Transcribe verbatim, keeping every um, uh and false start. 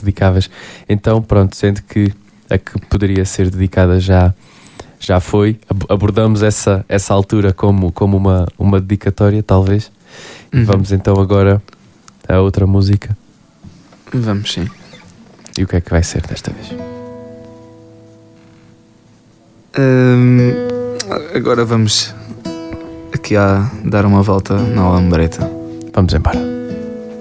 dedicavas. Então, pronto, sendo que a que poderia ser dedicada já, já foi, abordamos essa, essa altura como, como uma, uma dedicatória, talvez. E Uhum. vamos então agora a outra música. Vamos, sim. E o que é que vai ser desta vez? Hum, agora vamos aqui a dar uma volta na Alambreta. Vamos embora.